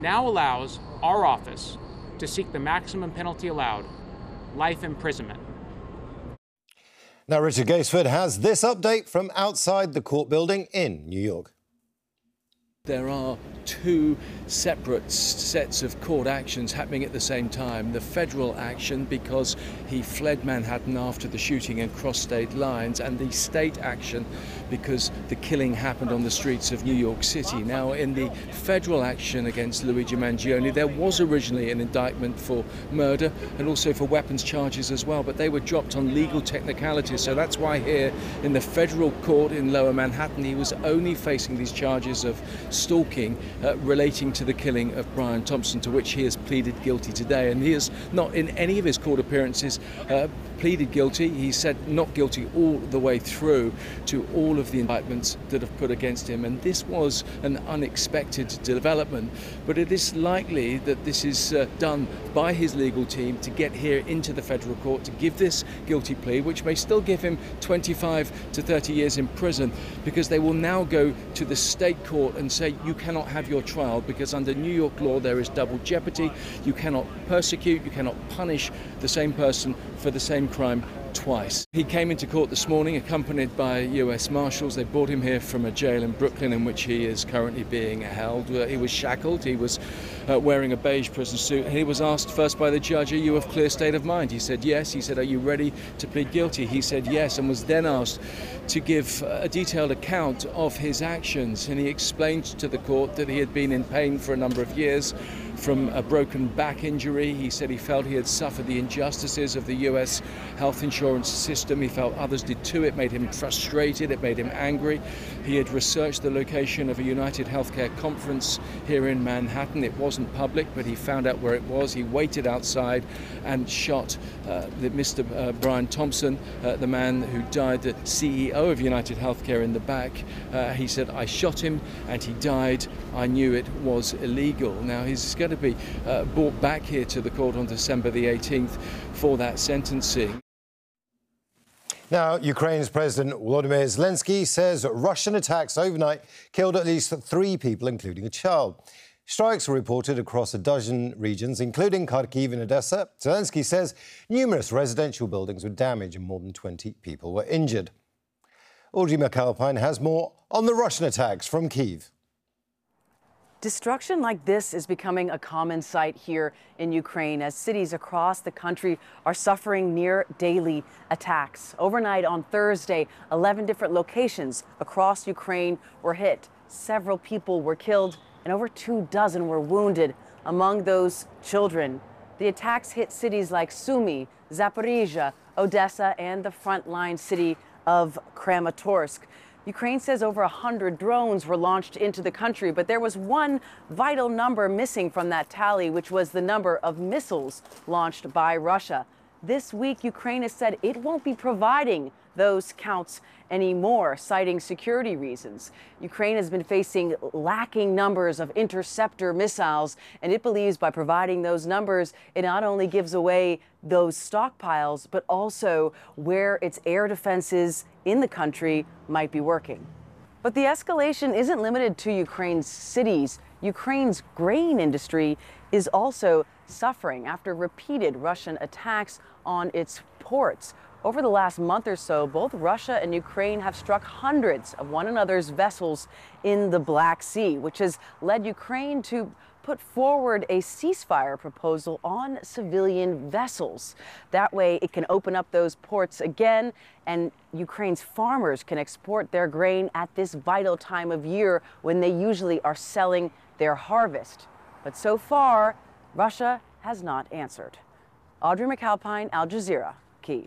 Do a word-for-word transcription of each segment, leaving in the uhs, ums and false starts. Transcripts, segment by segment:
now allows our office to seek the maximum penalty allowed, life imprisonment. Now, Richard Gaisford has this update from outside the court building in New York. There are two separate sets of court actions happening at the same time. The federal action because he fled Manhattan after the shooting and crossed state lines, and the state action because the killing happened on the streets of New York City. Now, in the federal action against Luigi Mangione, there was originally an indictment for murder and also for weapons charges as well, but they were dropped on legal technicalities. So that's why here in the federal court in Lower Manhattan, he was only facing these charges of stalking uh, relating to the killing of Brian Thompson, to which he has pleaded guilty today. And he has not in any of his court appearances uh, pleaded guilty. He said not guilty all the way through to all of the indictments that have put against him. And this was an unexpected development, but it is likely that this is uh, done by his legal team to get here into the federal court to give this guilty plea, which may still give him twenty-five to thirty years in prison, because they will now go to the state court and say you cannot have your trial because under New York law there is double jeopardy. You cannot persecute, you cannot punish the same person for the same crime twice. He came into court this morning accompanied by U S Marshals. They brought him here from a jail in Brooklyn in which he is currently being held. Uh, he was shackled, he was uh, wearing a beige prison suit. He was asked first by the judge, are you of clear state of mind? He said yes. He said, are you ready to plead guilty? He said yes, and was then asked to give a detailed account of his actions. And he explained to the court that he had been in pain for a number of years from a broken back injury. He said he felt he had suffered the injustices of the U S health insurance system. He felt others did too. It made him frustrated. It made him angry. He had researched the location of a United Healthcare conference here in Manhattan. It wasn't public, but he found out where it was. He waited outside and shot uh, the Mister Uh, Brian Thompson, uh, the man who died, the C E O of United Healthcare, in the back. Uh, he said, I shot him and he died. I knew it was illegal. Now, he's going to be uh, brought back here to the court on December the eighteenth for that sentencing. Now, Ukraine's President Volodymyr Zelensky says Russian attacks overnight killed at least three people, including a child. Strikes were reported across a dozen regions, including Kharkiv and Odessa. Zelensky says numerous residential buildings were damaged and more than twenty people were injured. Audrey McAlpine has more on the Russian attacks from Kyiv. Destruction like this is becoming a common sight here in Ukraine as cities across the country are suffering near daily attacks. Overnight on Thursday, eleven different locations across Ukraine were hit. Several people were killed and over two dozen were wounded, among those children. The attacks hit cities like Sumy, Zaporizhia, Odessa, and the frontline city of Kramatorsk. Ukraine says over one hundred drones were launched into the country, but there was one vital number missing from that tally, which was the number of missiles launched by Russia. This week, Ukraine has said it won't be providing those counts anymore, citing security reasons. Ukraine has been facing lacking numbers of interceptor missiles, and it believes by providing those numbers, it not only gives away those stockpiles, but also where its air defenses in the country might be working. But the escalation isn't limited to Ukraine's cities. Ukraine's grain industry is also suffering after repeated Russian attacks on its ports. Over the last month or so, both Russia and Ukraine have struck hundreds of one another's vessels in the Black Sea, which has led Ukraine to put forward a ceasefire proposal on civilian vessels. That way it can open up those ports again, and Ukraine's farmers can export their grain at this vital time of year when they usually are selling their harvest. But so far, Russia has not answered. Audrey McAlpine, Al Jazeera, Kyiv.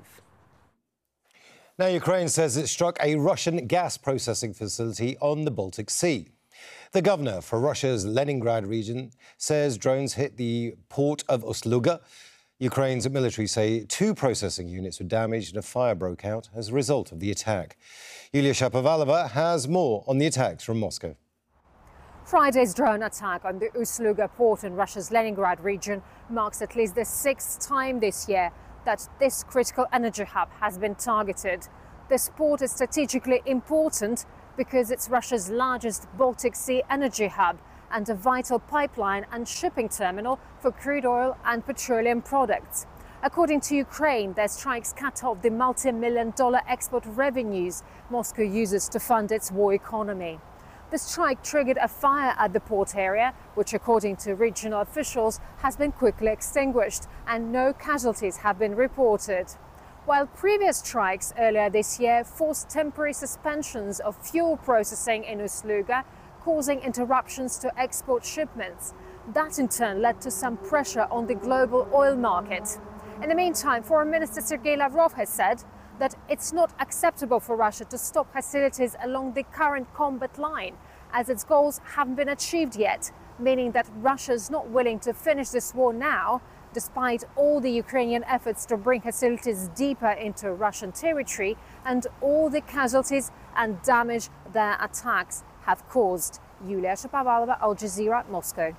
Now, Ukraine says it struck a Russian gas processing facility on the Baltic Sea. The governor for Russia's Leningrad region says drones hit the port of Ust-Luga. Ukraine's military say two processing units were damaged and a fire broke out as a result of the attack. Yulia Shapovalova has more on the attacks from Moscow. Friday's drone attack on the Ust-Luga port in Russia's Leningrad region marks at least the sixth time this year that this critical energy hub has been targeted. This port is strategically important because it's Russia's largest Baltic Sea energy hub and a vital pipeline and shipping terminal for crude oil and petroleum products. According to Ukraine, their strikes cut off the multi-million dollar export revenues Moscow uses to fund its war economy. The strike triggered a fire at the port area, which, according to regional officials, has been quickly extinguished and no casualties have been reported. While previous strikes earlier this year forced temporary suspensions of fuel processing in Ust-Luga, causing interruptions to export shipments, that in turn led to some pressure on the global oil market. In the meantime, Foreign Minister Sergei Lavrov has said that it's not acceptable for Russia to stop hostilities along the current combat line, as its goals haven't been achieved yet, meaning that Russia is not willing to finish this war now, despite all the Ukrainian efforts to bring hostilities deeper into Russian territory and all the casualties and damage their attacks have caused. Yulia Shapovalova, Al Jazeera, Moscow.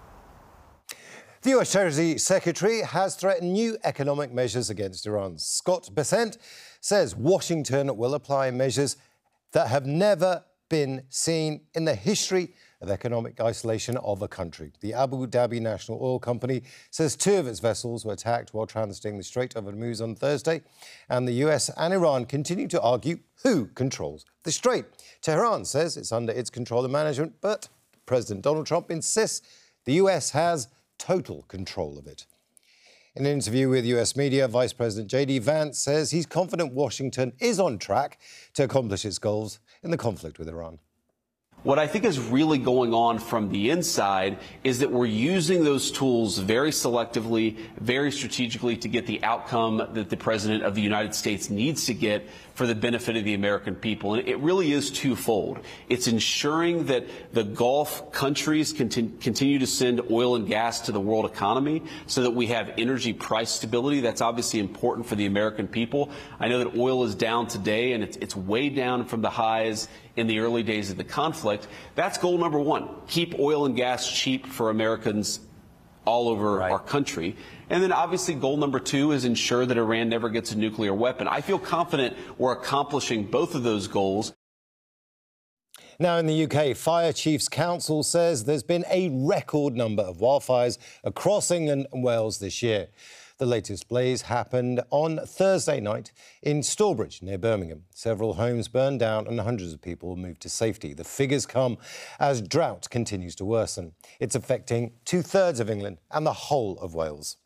The U S Treasury Secretary has threatened new economic measures against Iran. Scott Bessent says Washington will apply measures that have never been seen in the history of economic isolation of a country. The Abu Dhabi National Oil Company says two of its vessels were attacked while transiting the Strait of Hormuz on Thursday, and the U S and Iran continue to argue who controls the strait. Tehran says it's under its control and management, but President Donald Trump insists the U S has total control of it. In an interview with U S media, Vice President J D Vance says he's confident Washington is on track to accomplish its goals in the conflict with Iran. What I think is really going on from the inside is that we're using those tools very selectively, very strategically to get the outcome that the President of the United States needs to get for the benefit of the American people. And it really is twofold. It's ensuring that the Gulf countries conti- continue to send oil and gas to the world economy so that we have energy price stability. That's obviously important for the American people. I know that oil is down today, and it's, it's way down from the highs in the early days of the conflict. That's goal number one. Keep oil and gas cheap for Americans all over right. our country. And then obviously goal number two is ensure that Iran never gets a nuclear weapon. I feel confident we're accomplishing both of those goals. Now in the U K, Fire Chiefs Council says there's been a record number of wildfires across England and Wales this year. The latest blaze happened on Thursday night in Stourbridge, near Birmingham. Several homes burned down and hundreds of people moved to safety. The figures come as drought continues to worsen. It's affecting two-thirds of England and the whole of Wales.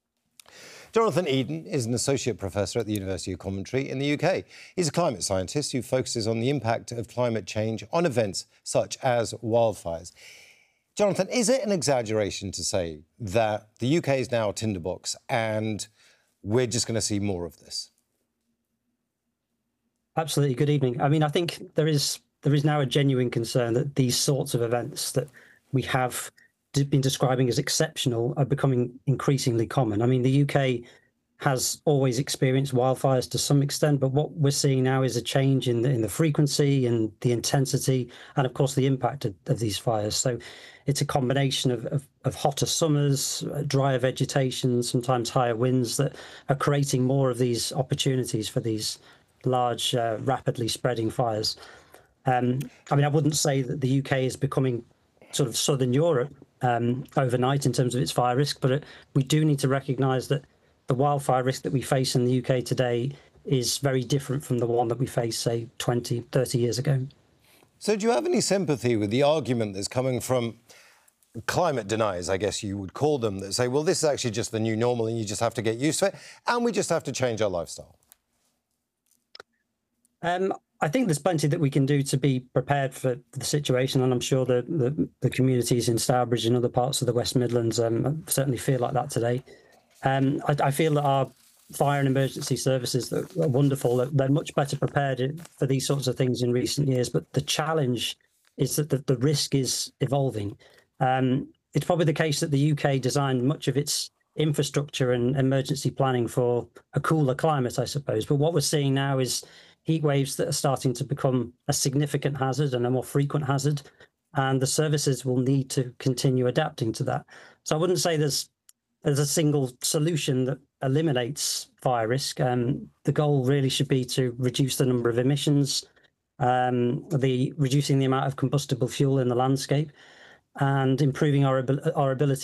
Jonathan Eden is an associate professor at the University of Coventry in the U K. He's a climate scientist who focuses on the impact of climate change on events such as wildfires. Jonathan, is it an exaggeration to say that the U K is now a tinderbox and we're just going to see more of this? Absolutely. Good evening. I mean, I think there is there is now a genuine concern that these sorts of events that we have been describing as exceptional are becoming increasingly common. I mean, the U K has always experienced wildfires to some extent, but what we're seeing now is a change in the, in the frequency and the intensity and, of course, the impact of, of these fires. So it's a combination of, of, of hotter summers, drier vegetation, sometimes higher winds that are creating more of these opportunities for these large, uh, rapidly spreading fires. Um, I mean, I wouldn't say that the U K is becoming sort of Southern Europe um, overnight in terms of its fire risk, but it, we do need to recognise that the wildfire risk that we face in the U K today is very different from the one that we faced, say, twenty, thirty years ago. So do you have any sympathy with the argument that's coming from climate deniers, I guess you would call them, that say, well, this is actually just the new normal and you just have to get used to it and we just have to change our lifestyle? Um, I think there's plenty that we can do to be prepared for the situation, and I'm sure the, the, the communities in Stourbridge and other parts of the West Midlands um, certainly feel like that today. Um, I, I feel that our fire and emergency services are wonderful. They're much better prepared for these sorts of things in recent years, but the challenge is that the, the risk is evolving. Um, it's probably the case that the U K designed much of its infrastructure and emergency planning for a cooler climate, I suppose. But what we're seeing now is heat waves that are starting to become a significant hazard and a more frequent hazard, and the services will need to continue adapting to that. So I wouldn't say there's there's a single solution that eliminates fire risk. Um, the goal really should be to reduce the number of emissions, um, the reducing the amount of combustible fuel in the landscape, and improving our, our ability